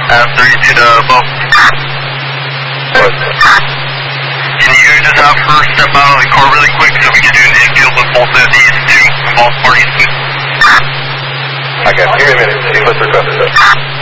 32 to Bo. What? Can you just have her step out of the car really quick so we can do an infield with both of these two involved parties? I got. Give me a minute. See what's requested.